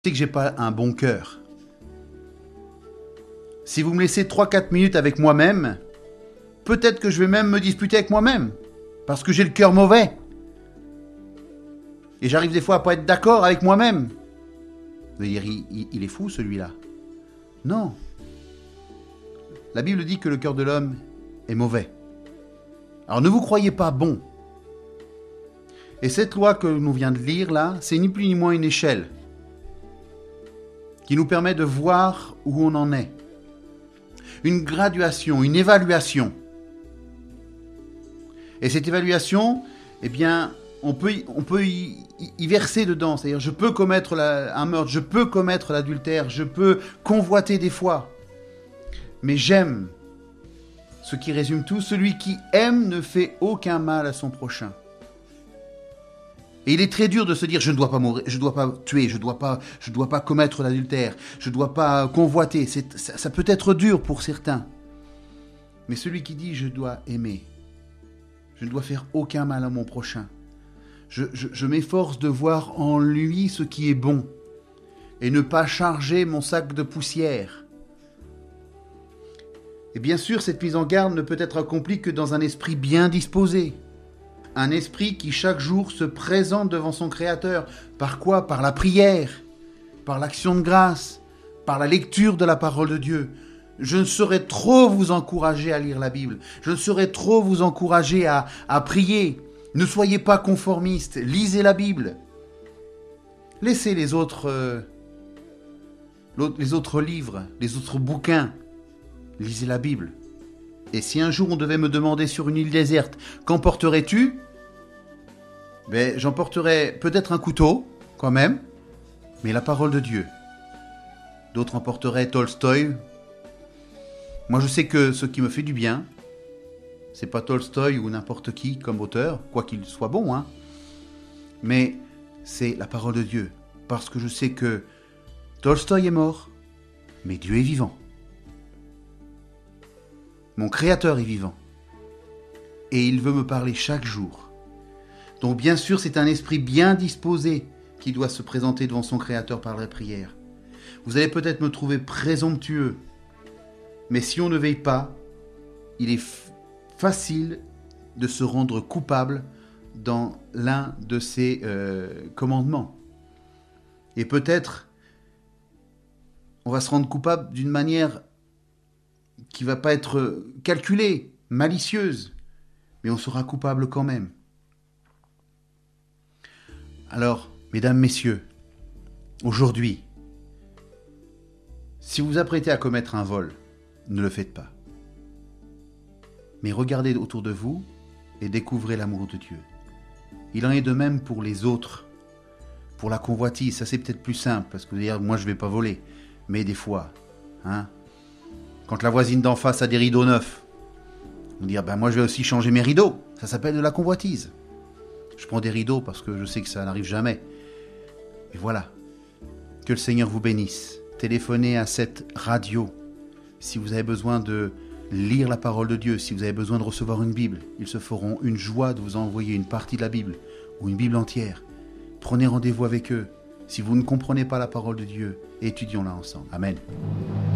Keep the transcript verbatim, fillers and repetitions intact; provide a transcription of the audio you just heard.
sais que j'ai pas un bon cœur. Si vous me laissez trois quatre minutes avec moi-même, peut-être que je vais même me disputer avec moi-même, parce que j'ai le cœur mauvais. Et j'arrive des fois à pas être d'accord avec moi-même. Vous allez dire, il, il, il est fou celui-là. Non. La Bible dit que le cœur de l'homme est mauvais. Alors ne vous croyez pas bon. Et cette loi que nous vient de lire là, c'est ni plus ni moins une échelle qui nous permet de voir où on en est. Une graduation, une évaluation. Et cette évaluation, eh bien, on peut, y, on peut y, y verser dedans. C'est-à-dire, je peux commettre la, un meurtre, je peux commettre l'adultère, je peux convoiter des fois. Mais j'aime. Ce qui résume tout, celui qui aime ne fait aucun mal à son prochain. Et il est très dur de se dire, je ne dois pas mourir, je ne dois pas tuer, je ne dois pas, je dois pas commettre l'adultère, je ne dois pas convoiter. C'est, ça, ça peut être dur pour certains. Mais celui qui dit, je dois aimer, je ne dois faire aucun mal à mon prochain. Je, je, je m'efforce de voir en lui ce qui est bon et ne pas charger mon sac de poussière. Et bien sûr, cette mise en garde ne peut être accomplie que dans un esprit bien disposé. Un esprit qui chaque jour se présente devant son Créateur. Par quoi ? Par la prière, par l'action de grâce, par la lecture de la parole de Dieu. Je ne saurais trop vous encourager à lire la Bible. Je ne saurais trop vous encourager à, à prier. Ne soyez pas conformistes. Lisez la Bible. Laissez les autres, euh, les autres livres, les autres bouquins. Lisez la Bible. Et si un jour on devait me demander sur une île déserte, qu'emporterais-tu ? Ben, j'emporterais peut-être un couteau, quand même, mais la parole de Dieu. D'autres emporteraient Tolstoï. Moi, je sais que ce qui me fait du bien, c'est pas Tolstoï ou n'importe qui comme auteur, quoi qu'il soit bon, hein, mais c'est la parole de Dieu. Parce que je sais que Tolstoï est mort, mais Dieu est vivant. Mon Créateur est vivant. Et il veut me parler chaque jour. Donc bien sûr, c'est un esprit bien disposé qui doit se présenter devant son Créateur par la prière. Vous allez peut-être me trouver présomptueux. Mais si on ne veille pas, il est f- facile de se rendre coupable dans l'un de ces euh, commandements. Et peut-être, on va se rendre coupable d'une manière qui ne va pas être calculée, malicieuse, mais on sera coupable quand même. Alors, mesdames, messieurs, aujourd'hui, si vous vous apprêtez à commettre un vol, ne le faites pas. Mais regardez autour de vous et découvrez l'amour de Dieu. Il en est de même pour les autres. Pour la convoitise, ça c'est peut-être plus simple, parce que vous allez dire, moi je ne vais pas voler. Mais des fois, hein, quand la voisine d'en face a des rideaux neufs, vous dire, ben moi je vais aussi changer mes rideaux. Ça s'appelle de la convoitise. Je prends des rideaux parce que je sais que ça n'arrive jamais. Et voilà. Que le Seigneur vous bénisse. Téléphonez à cette radio. Si vous avez besoin de lire la parole de Dieu, si vous avez besoin de recevoir une Bible, ils se feront une joie de vous envoyer une partie de la Bible ou une Bible entière. Prenez rendez-vous avec eux. Si vous ne comprenez pas la parole de Dieu, étudions-la ensemble. Amen.